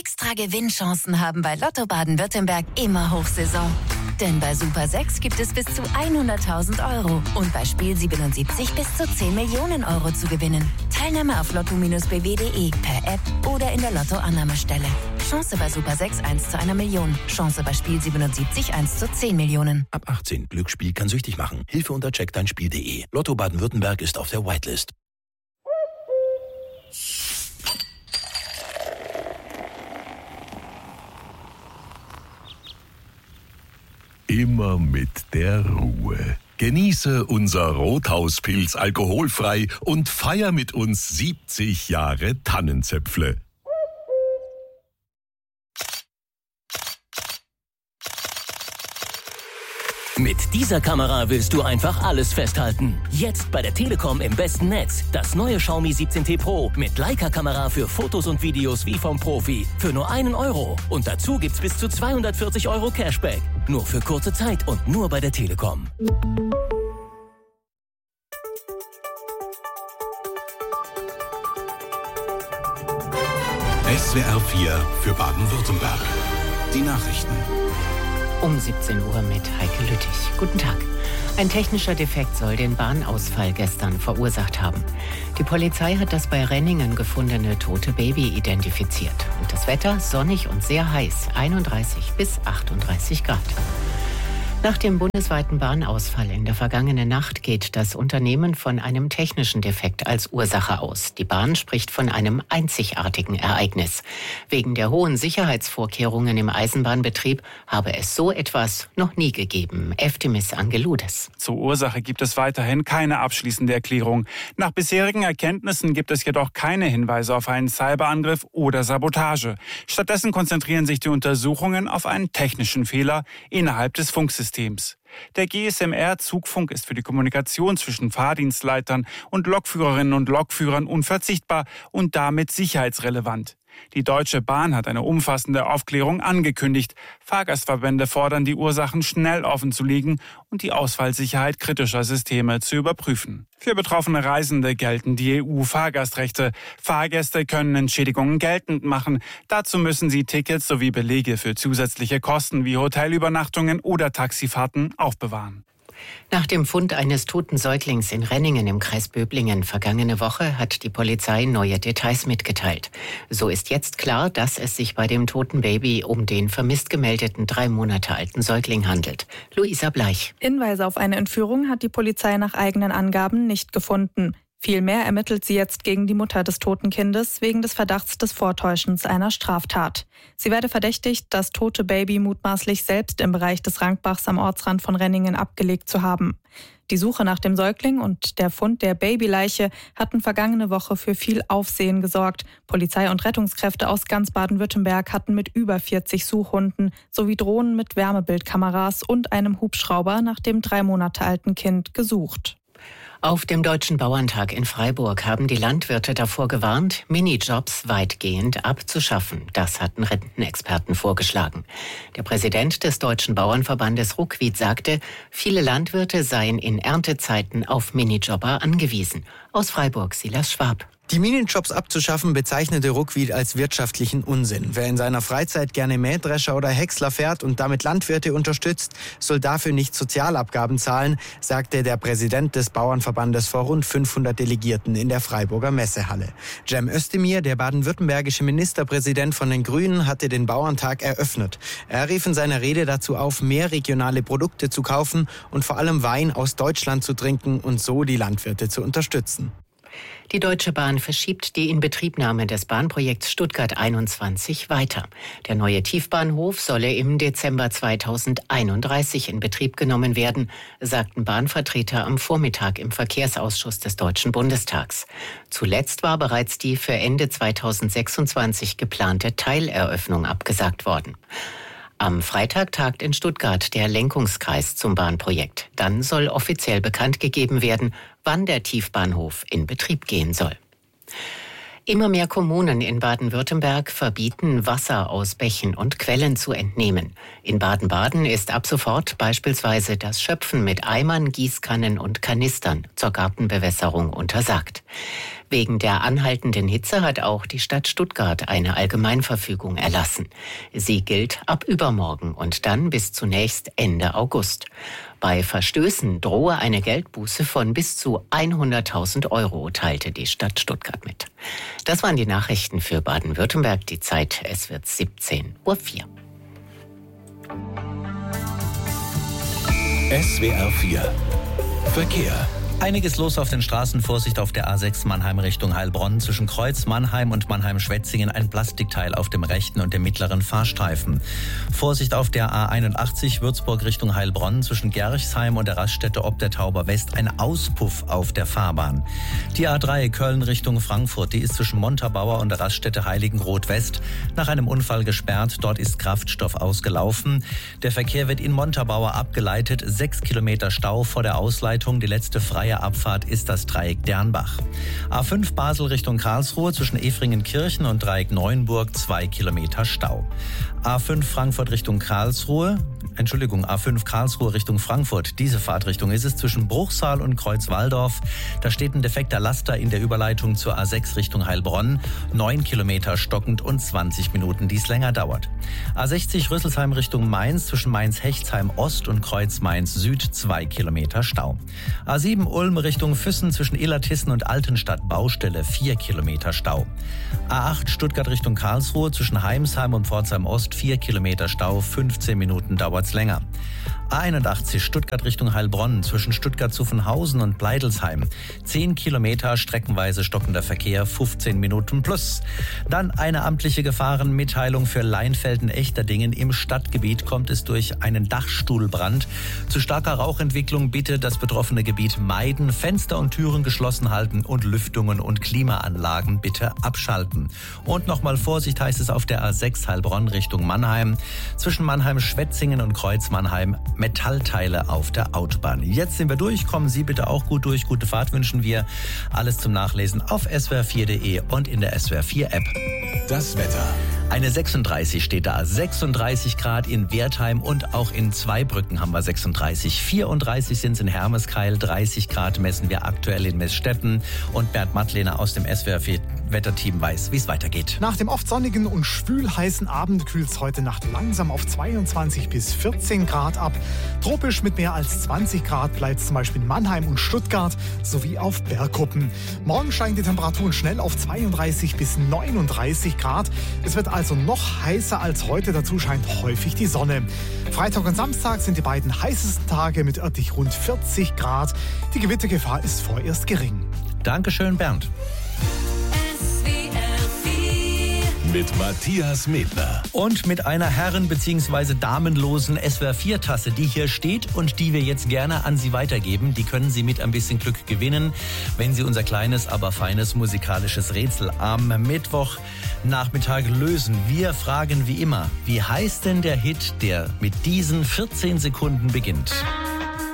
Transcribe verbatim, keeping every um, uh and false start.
Extra Gewinnchancen haben bei Lotto Baden-Württemberg immer Hochsaison. Denn bei Super sechs gibt es bis zu hunderttausend Euro und bei Spiel siebenundsiebzig bis zu zehn Millionen Euro zu gewinnen. Teilnahme auf lotto b w punkt de, per App oder in der Lotto-Annahmestelle. Chance bei Super sechs eins zu einer Million. Chance bei Spiel siebenundsiebzig eins zu zehn Millionen. Ab achtzehn. Glücksspiel kann süchtig machen. Hilfe unter check dein spiel punkt de. Lotto Baden-Württemberg ist auf der Whitelist. Immer mit der Ruhe. Genieße unser Rothauspilz alkoholfrei und feier mit uns siebzig Jahre Tannenzäpfle. Mit dieser Kamera willst du einfach alles festhalten. Jetzt bei der Telekom im besten Netz. Das neue Xiaomi siebzehn T Pro mit Leica-Kamera für Fotos und Videos wie vom Profi. Für nur einen Euro. Und dazu gibt's bis zu zweihundertvierzig Euro Cashback. Nur für kurze Zeit und nur bei der Telekom. S W R vier für Baden-Württemberg. Die Nachrichten. Um siebzehn Uhr mit Heike Lüttich. Guten Tag. Ein technischer Defekt soll den Bahnausfall gestern verursacht haben. Die Polizei hat das bei Renningen gefundene tote Baby identifiziert. Und das Wetter sonnig und sehr heiß, einunddreißig bis achtunddreißig Grad. Nach dem bundesweiten Bahnausfall in der vergangenen Nacht geht das Unternehmen von einem technischen Defekt als Ursache aus. Die Bahn spricht von einem einzigartigen Ereignis. Wegen der hohen Sicherheitsvorkehrungen im Eisenbahnbetrieb habe es so etwas noch nie gegeben. Eftimis Angeludes. Zur Ursache gibt es weiterhin keine abschließende Erklärung. Nach bisherigen Erkenntnissen gibt es jedoch keine Hinweise auf einen Cyberangriff oder Sabotage. Stattdessen konzentrieren sich die Untersuchungen auf einen technischen Fehler innerhalb des Funksystems. Der G S M R-Zugfunk ist für die Kommunikation zwischen Fahrdienstleitern und Lokführerinnen und Lokführern unverzichtbar und damit sicherheitsrelevant. Die Deutsche Bahn hat eine umfassende Aufklärung angekündigt. Fahrgastverbände fordern, die Ursachen schnell offenzulegen und die Ausfallsicherheit kritischer Systeme zu überprüfen. Für betroffene Reisende gelten die E U-Fahrgastrechte. Fahrgäste können Entschädigungen geltend machen. Dazu müssen sie Tickets sowie Belege für zusätzliche Kosten wie Hotelübernachtungen oder Taxifahrten aufbewahren. Nach dem Fund eines toten Säuglings in Renningen im Kreis Böblingen vergangene Woche hat die Polizei neue Details mitgeteilt. So ist jetzt klar, dass es sich bei dem toten Baby um den vermisst gemeldeten drei Monate alten Säugling handelt. Luisa Bleich. Hinweise auf eine Entführung hat die Polizei nach eigenen Angaben nicht gefunden. Vielmehr ermittelt sie jetzt gegen die Mutter des toten Kindes wegen des Verdachts des Vortäuschens einer Straftat. Sie werde verdächtigt, das tote Baby mutmaßlich selbst im Bereich des Rankbachs am Ortsrand von Renningen abgelegt zu haben. Die Suche nach dem Säugling und der Fund der Babyleiche hatten vergangene Woche für viel Aufsehen gesorgt. Polizei und Rettungskräfte aus ganz Baden-Württemberg hatten mit über vierzig Suchhunden sowie Drohnen mit Wärmebildkameras und einem Hubschrauber nach dem drei Monate alten Kind gesucht. Auf dem Deutschen Bauerntag in Freiburg haben die Landwirte davor gewarnt, Minijobs weitgehend abzuschaffen. Das hatten Rentenexperten vorgeschlagen. Der Präsident des Deutschen Bauernverbandes Ruckwied sagte, viele Landwirte seien in Erntezeiten auf Minijobber angewiesen. Aus Freiburg Silas Schwab. Die Minijobs abzuschaffen bezeichnete Ruckwied als wirtschaftlichen Unsinn. Wer in seiner Freizeit gerne Mähdrescher oder Häcksler fährt und damit Landwirte unterstützt, soll dafür nicht Sozialabgaben zahlen, sagte der Präsident des Bauernverbandes vor rund fünfhundert Delegierten in der Freiburger Messehalle. Cem Özdemir, der baden-württembergische Ministerpräsident von den Grünen, hatte den Bauerntag eröffnet. Er rief in seiner Rede dazu auf, mehr regionale Produkte zu kaufen und vor allem Wein aus Deutschland zu trinken und so die Landwirte zu unterstützen. Die Deutsche Bahn verschiebt die Inbetriebnahme des Bahnprojekts Stuttgart einundzwanzig weiter. Der neue Tiefbahnhof solle im Dezember zweitausendeinunddreißig in Betrieb genommen werden, sagten Bahnvertreter am Vormittag im Verkehrsausschuss des Deutschen Bundestags. Zuletzt war bereits die für Ende zweitausendsechsundzwanzig geplante Teileröffnung abgesagt worden. Am Freitag tagt in Stuttgart der Lenkungskreis zum Bahnprojekt. Dann soll offiziell bekannt gegeben werden, wann der Tiefbahnhof in Betrieb gehen soll. Immer mehr Kommunen in Baden-Württemberg verbieten, Wasser aus Bächen und Quellen zu entnehmen. In Baden-Baden ist ab sofort beispielsweise das Schöpfen mit Eimern, Gießkannen und Kanistern zur Gartenbewässerung untersagt. Wegen der anhaltenden Hitze hat auch die Stadt Stuttgart eine Allgemeinverfügung erlassen. Sie gilt ab übermorgen und dann bis zunächst Ende August. Bei Verstößen drohe eine Geldbuße von bis zu hunderttausend Euro, teilte die Stadt Stuttgart mit. Das waren die Nachrichten für Baden-Württemberg. Die Zeit, es wird siebzehn Uhr vier. S W R vier Verkehr. Einiges los auf den Straßen. Vorsicht auf der A sechs Mannheim Richtung Heilbronn. Zwischen Kreuz Mannheim und Mannheim-Schwetzingen ein Plastikteil auf dem rechten und dem mittleren Fahrstreifen. Vorsicht auf der A einundachtzig Würzburg Richtung Heilbronn. Zwischen Gerchsheim und der Raststätte ob der Tauber West ein Auspuff auf der Fahrbahn. Die A drei Köln Richtung Frankfurt. Die ist zwischen Montabaur und der Raststätte Heiligenroth West nach einem Unfall gesperrt. Dort ist Kraftstoff ausgelaufen. Der Verkehr wird in Montabaur abgeleitet. Sechs Kilometer Stau vor der Ausleitung. Die letzte freie Abfahrt ist das Dreieck Dernbach. A fünf Basel Richtung Karlsruhe zwischen Efringenkirchen und Dreieck Neuenburg zwei Kilometer Stau. A fünf Frankfurt Richtung Karlsruhe, Entschuldigung, A fünf Karlsruhe Richtung Frankfurt. Diese Fahrtrichtung ist es zwischen Bruchsal und Kreuzwaldorf. Da steht ein defekter Laster in der Überleitung zur A sechs Richtung Heilbronn. neun Kilometer stockend und zwanzig Minuten, die es länger dauert. A sechzig Rüsselsheim Richtung Mainz zwischen Mainz-Hechtsheim Ost und Kreuz Mainz Süd zwei Kilometer Stau. A sieben Ulm Richtung Füssen zwischen Illertissen und Altenstadt Baustelle vier Kilometer Stau. A acht Stuttgart Richtung Karlsruhe zwischen Heimsheim und Pforzheim Ost vier Kilometer Stau, fünfzehn Minuten dauert's länger. A einundachtzig Stuttgart Richtung Heilbronn zwischen Stuttgart-Zuffenhausen und Bleidelsheim. zehn Kilometer streckenweise stockender Verkehr, fünfzehn Minuten plus. Dann eine amtliche Gefahrenmitteilung für Leinfelden-Echterdingen. Im Stadtgebiet kommt es durch einen Dachstuhlbrand zu starker Rauchentwicklung. Bitte das betroffene Gebiet meiden, Fenster und Türen geschlossen halten und Lüftungen und Klimaanlagen bitte abschalten. Und nochmal Vorsicht heißt es auf der A sechs Heilbronn Richtung Mannheim. Zwischen Mannheim-Schwetzingen und Kreuz-Mannheim Metallteile auf der Autobahn. Jetzt sind wir durch. Kommen Sie bitte auch gut durch. Gute Fahrt wünschen wir. Alles zum Nachlesen auf S W R vier punkt de und in der S W R vier App. Das Wetter. Eine sechsunddreißig steht da. sechsunddreißig Grad in Wertheim und auch in Zweibrücken haben wir sechsunddreißig. vierunddreißig sind es in Hermeskeil. dreißig Grad messen wir aktuell in Meßstetten. Und Bernd Mattlehner aus dem S W R vier Wetterteam weiß, wie es weitergeht. Nach dem oft sonnigen und schwül-heißen Abend kühlt es heute Nacht langsam auf zweiundzwanzig bis vierzehn Grad ab. Tropisch mit mehr als zwanzig Grad bleibt es zum Beispiel in Mannheim und Stuttgart sowie auf Bergkuppen. Morgen steigen die Temperaturen schnell auf zweiunddreißig bis neununddreißig Grad. Es wird also noch heißer als heute. Dazu scheint häufig die Sonne. Freitag und Samstag sind die beiden heißesten Tage mit örtlich rund vierzig Grad. Die Gewittergefahr ist vorerst gering. Dankeschön, Bernd. Mit Matthias Medler. Und mit einer herren- bzw. damenlosen S W R vier Tasse, die hier steht und die wir jetzt gerne an Sie weitergeben. Die können Sie mit ein bisschen Glück gewinnen, wenn Sie unser kleines, aber feines musikalisches Rätsel am Mittwochnachmittag lösen. Wir fragen wie immer, wie heißt denn der Hit, der mit diesen vierzehn Sekunden beginnt?